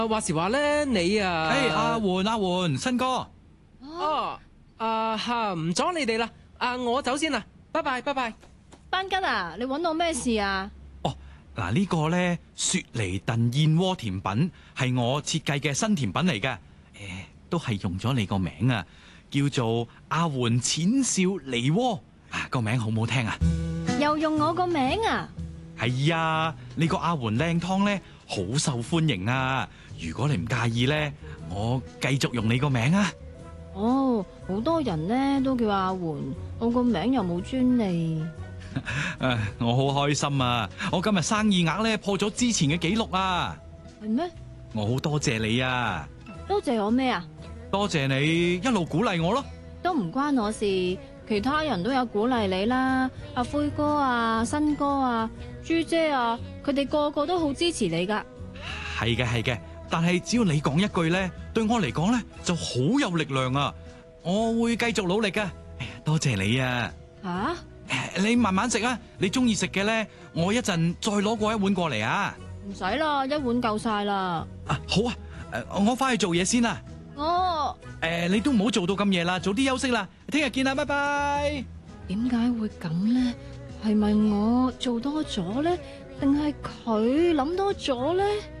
話時話咧，你啊， 阿媛，新哥， 唔阻你哋啦，我走先啦，拜拜。 班吉啊，你搵我咩事啊？ 嗱，呢個咧雪梨燉燕窩甜品係我設計嘅新甜品嚟嘅，都係用咗你個名啊，叫做阿媛淺笑梨窩，個名好唔好聽啊？ 又用我個名啊？ 係啊，你個阿媛靚湯咧好受歡迎啊！如果你唔介意咧，我繼續用你個名啊！ 好多人咧都叫阿媛，我個名又冇專利。 我好開心啊！我今日生意額咧破咗之前嘅紀錄啊！ 係咩？ 我好多謝你啊！ 多謝我咩啊？ 多謝你一路鼓勵我咯。 都唔關我事，其他人都有鼓勵你啦。阿灰哥啊，新哥啊，朱姐啊，佢哋個個都好支持你噶。 係嘅，但係只要你講一句咧，對我嚟講咧就好有力量啊！我會繼續努力噶。多謝你啊！你慢慢食啊！你中意食嘅咧，我一陣再攞過一碗過嚟啊！ 唔使啦，一碗夠晒啦。 好啊，我翻去做嘢先啦。你都唔好做到咁夜啦，早啲休息啦。聽日見啦，拜拜。 點解會咁咧？係咪我做多咗咧？定係佢諗多咗咧？